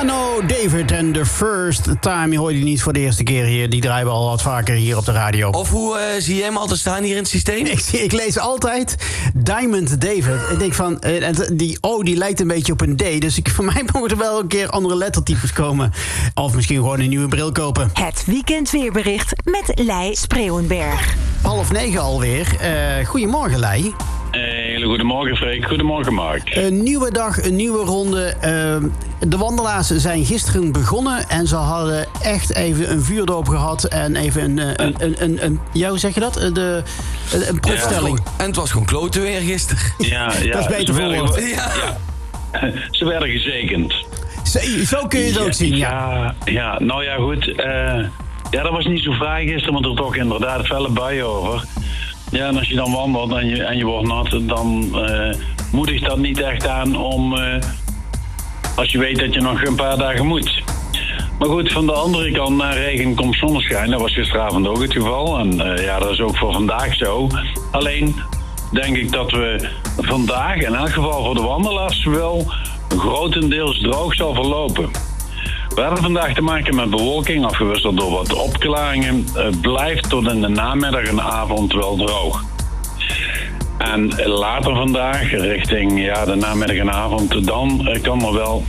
Piano David en The First Time. Je hoort die niet voor de eerste keer hier. Die draaien we al wat vaker hier op de radio. Of hoe zie jij hem altijd staan hier in het systeem? Ik lees altijd Diamond David. Ik denk van, die O die lijkt een beetje op een D. Dus voor mij mogen er wel een keer andere lettertypes komen. Of misschien gewoon een nieuwe bril kopen. Het weekendweerbericht met Lei Spreeuwenberg. 8:30 alweer. Goedemorgen, Lei. Hele goedemorgen, Freek. Goedemorgen, Mark. Een nieuwe dag, een nieuwe ronde. De wandelaars zijn gisteren begonnen en ze hadden echt even een vuurdoop gehad en even ja, hoe zeg je dat? Een proefstelling. Ja, en het was gewoon kloten weer gisteren. Ja, dat is beter voor ons. Ze werden gezekend. Zo kun je het ook zien, ja. Ja, nou ja, goed. Dat was niet zo fraai gisteren, want er toch inderdaad felle buien over. Ja, en als je dan wandelt en je wordt nat, dan moedigt dat niet echt aan om... als je weet dat je nog een paar dagen moet. Maar goed, van de andere kant naar regen komt zonneschijn. Dat was gisteravond ook het geval. En dat is ook voor vandaag zo. Alleen denk ik dat we vandaag, in elk geval voor de wandelaars, wel grotendeels droog zal verlopen. We hebben vandaag te maken met bewolking, afgewisseld door wat opklaringen. Het blijft tot in de namiddag en avond wel droog. En later vandaag, richting de namiddag en avond, dan kan er wel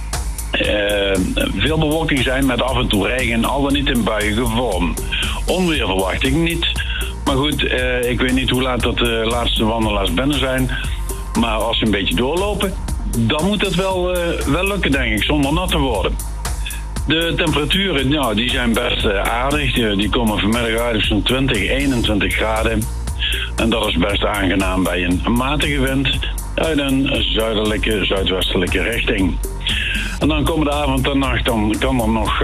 veel bewolking zijn met af en toe regen, al dan niet in buiige vorm. Onweer verwacht ik niet. Maar goed, ik weet niet hoe laat dat de laatste wandelaars binnen zijn. Maar als ze een beetje doorlopen, dan moet het wel lukken, denk ik, zonder nat te worden. De temperaturen, die zijn best aardig. Die komen vanmiddag uit op zo'n 20, 21 graden. En dat is best aangenaam bij een matige wind uit een zuidelijke, zuidwestelijke richting. En dan komende avond en nacht, dan kan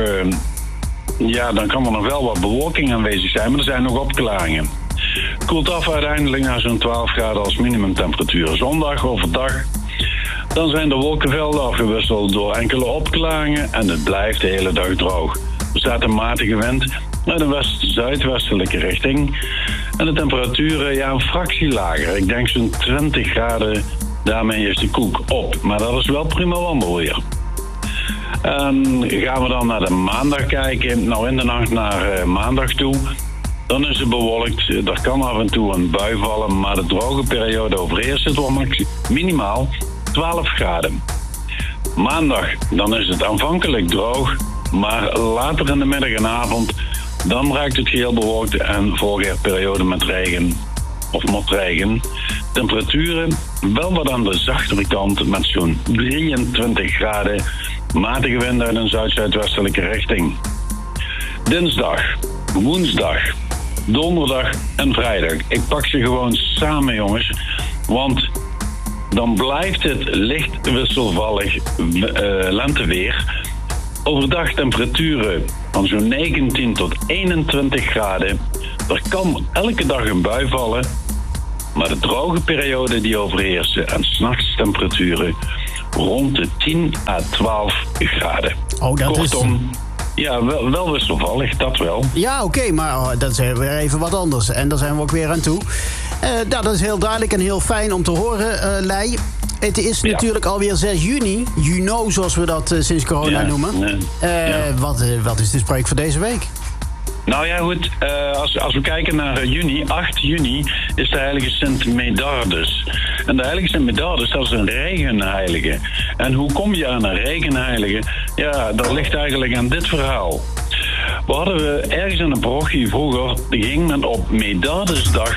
er nog wel wat bewolking aanwezig zijn, maar er zijn nog opklaringen. Het koelt af uiteindelijk naar zo'n 12 graden als minimumtemperatuur. Zondag overdag, dan zijn de wolkenvelden afgewisseld door enkele opklaringen en het blijft de hele dag droog. Er staat een matige wind uit een west-zuidwestelijke richting. En de temperaturen een fractie lager. Ik denk zo'n 20 graden, daarmee is de koek op. Maar dat is wel prima wandelweer. En gaan we dan naar de maandag kijken. Nou, in de nacht naar maandag toe, dan is het bewolkt. Er kan af en toe een bui vallen, maar de droge periode overheerst. Het wordt minimaal 12 graden. Maandag, dan is het aanvankelijk droog, maar later in de middag en avond, dan raakt het geheel bewolkt en volgt er periode met regen of motregen. Temperaturen wel wat aan de zachtere kant met zo'n 23 graden. Matige wind uit een zuid-zuidwestelijke richting. Dinsdag, woensdag, donderdag en vrijdag. Ik pak ze gewoon samen, jongens. Want dan blijft het licht wisselvallig lenteweer. Overdag temperaturen van zo'n 19 tot 21 graden. Er kan elke dag een bui vallen. Maar de droge periode die overheersen en 's nachts temperaturen rond de 10 à 12 graden. Oh, dat kortom, wel wisselvallig, dat wel. Ja, oké, maar dat is weer even wat anders. En daar zijn we ook weer aan toe. Dat is heel duidelijk en heel fijn om te horen, Lei. Het is natuurlijk alweer 6 juni. Juno, zoals we dat sinds corona noemen. Wat is de spreuk voor deze week? Nou ja, goed. Als we kijken naar juni, 8 juni, is de heilige Sint Medardus. En de heilige Sint Medardus, dat is een regenheilige. En hoe kom je aan een regenheilige? Ja, dat ligt eigenlijk aan dit verhaal. We hadden ergens in een parochie vroeger, ging men op Medardusdag,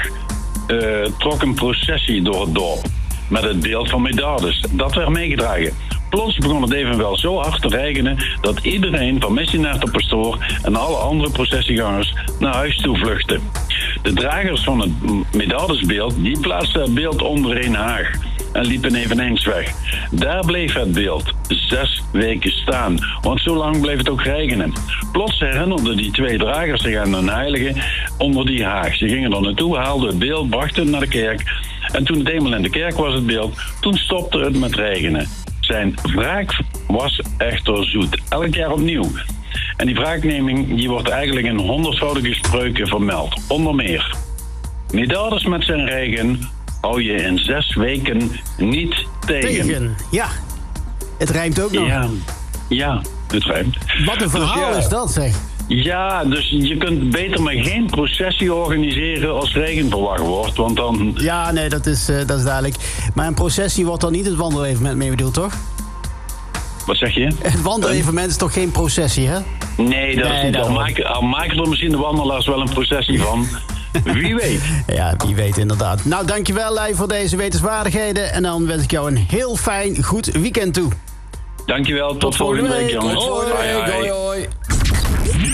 trok een processie door het dorp. Met het beeld van Medardus. Dat werd meegedragen. Plots begon het evenwel zo hard te regenen dat iedereen, van missionair tot pastoor en alle andere processiegangers, naar huis toe vluchtten. De dragers van het Medardusbeeld, die plaatsten het beeld onder een haag en liepen eveneens weg. Daar bleef het beeld 6 weken staan, want zo lang bleef het ook regenen. Plots herinnerden die 2 dragers zich aan hun heilige onder die haag. Ze gingen er naartoe, haalden het beeld, brachten het naar de kerk. En toen het eenmaal in de kerk was, het beeld, toen stopte het met regenen. Zijn wraak was echter zoet, elk jaar opnieuw. En die wraakneming die wordt eigenlijk in 100voudige spreuken vermeld. Onder meer: Medardus met zijn regen hou je in 6 weken niet tegen. Ja, het rijmt ook nog. Ja, het rijmt. Wat een verhaal is dat, zeg. Ja, dus je kunt beter maar geen processie organiseren als regen verwacht wordt, want dan... Ja, nee, dat is duidelijk. Maar een processie wordt dan niet het wandelevenement mee bedoeld, toch? Wat zeg je? Het wandelevenement is toch geen processie, hè? Nee, dat is niet. Al maken er misschien de wandelaars wel een processie van. Wie weet. Ja, wie weet inderdaad. Nou, dankjewel, Lei, voor deze wetenswaardigheden. En dan wens ik jou een heel fijn, goed weekend toe. Dankjewel, tot volgende week, jongens. Hoi.